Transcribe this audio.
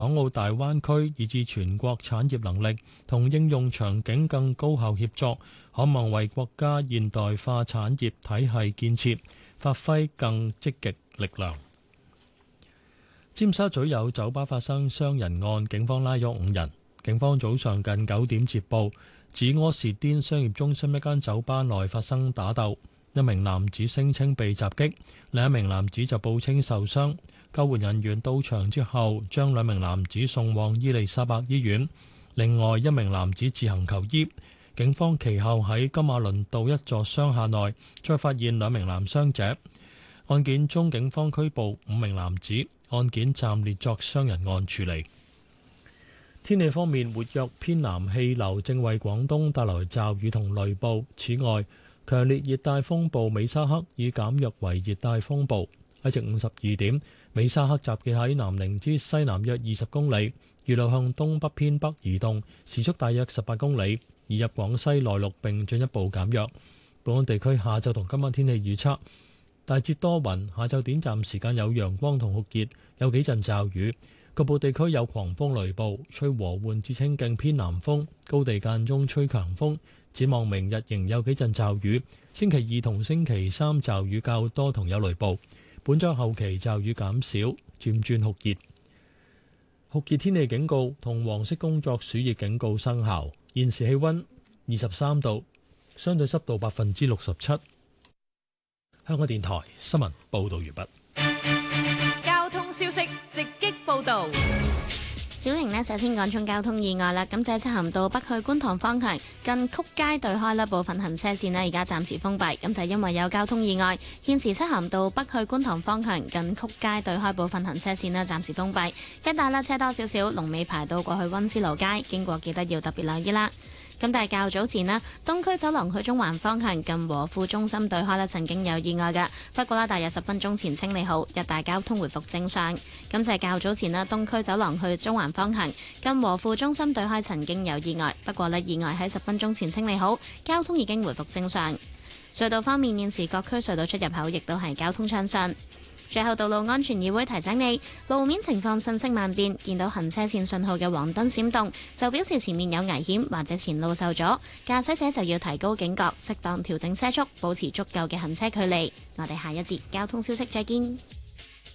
港澳大灣區以至全國產業能力同應用場景更高效協作，可望為國家現代化產業體系建設發揮更積極力量。尖沙咀有酒吧發生傷人案，警方拉咗5人。警方早上近9點接報，指柯士甸商業中心一間酒吧內發生打鬥，一名男子聲稱被襲擊，另一名男子就報稱受傷。救援人員到場之後，將2名男子送往伊利沙伯醫院，另外1名男子自行求醫。警方其後喺金馬倫道一座商廈內再發現2名男傷者。案件中，警方拘捕5名男子，案件暫列作傷人案處理。天氣方面，活躍偏南氣流正為廣東帶來驟雨同雷暴。此外，強烈熱帶風暴美沙克已減弱為熱帶風暴。喺正午12點，美沙克集結喺南寧之西南約20公里，預料向東北偏北移動，時速大約18公里，移入廣西內陸並進一步減弱。本港地區下晝同今晚天氣預測，大致多雲，下晝短暫時間有陽光同酷熱，有幾陣驟雨，局部地區有狂風雷暴，吹和緩至清勁偏南風，高地間中吹強風。展望明日仍有幾陣驟雨，星期2同星期3驟雨較多同有雷暴。本週後期驟雨減少，漸轉酷熱。酷熱天氣警告同黃色工作暑熱警告生效。現時氣溫23度，相對濕度67%。香港電台新聞報道完畢。 交通消息直擊報道。 小瑩呢，首先講中交通意外啦。咁就係漆咸道北去觀塘方向近曲街對開啦，部分行車線呢而家暫時封閉。咁就係因為有交通意外，現時漆咸道北去觀塘方向近曲街對開部分行車線呢暫時封閉。一帶啦車多少少，龍尾排到過去溫思勞街，經過記得要特別留意啦。咁但係較早前呢，東區走廊去中環方向近和富中心對開呢曾經有意外㗎，不過啦大約10分鐘前清理好，一帶交通回復正常。咁就係較早前呢，東區走廊去中環方向近和富中心對開曾經有意外，不過呢意外喺10分鐘前清理好，交通已經回復正常。隧道方面，現時各區隧道出入口亦都係交通暢順。最後，道路安全議會提醒你，路面情況瞬息萬變，見到行車線信號嘅黃燈閃動，就表示前面有危險或者前路受阻，駕駛者就要提高警覺，適當調整車速，保持足夠嘅行車距離。我哋下一節交通消息再見。